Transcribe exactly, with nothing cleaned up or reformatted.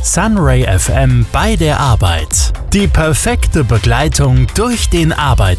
Sunray F M bei der Arbeit. Die perfekte Begleitung durch den Arbeitsalltag.